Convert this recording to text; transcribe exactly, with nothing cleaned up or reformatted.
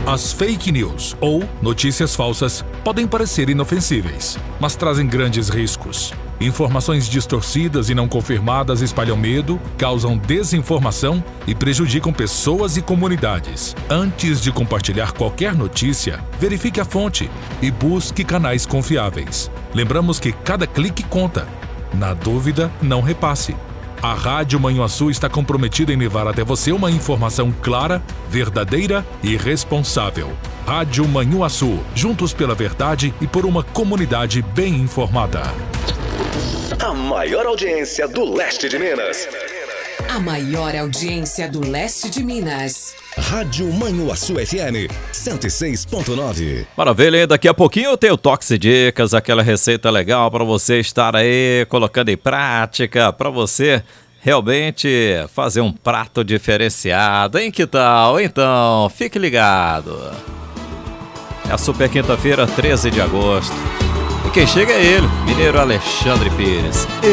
As fake news, ou notícias falsas, podem parecer inofensíveis, mas trazem grandes riscos. Informações distorcidas e não confirmadas espalham medo, causam desinformação e prejudicam pessoas e comunidades. Antes de compartilhar qualquer notícia, verifique a fonte e busque canais confiáveis. Lembramos que cada clique conta. Na dúvida, não repasse. A Rádio Manhuaçu está comprometida em levar até você uma informação clara, verdadeira e responsável. Rádio Manhuaçu, juntos pela verdade e por uma comunidade bem informada. A maior audiência do leste de Minas. A maior audiência do leste de Minas. Rádio Manhuaçu F M cento e seis ponto nove. Maravilha, daqui a pouquinho eu tenho Toques e Dicas, aquela receita legal para você estar aí colocando em prática, para você realmente fazer um prato diferenciado, hein? Que tal? Então, fique ligado. É a super quinta-feira, treze de agosto. E quem chega é ele, mineiro Alexandre Pires.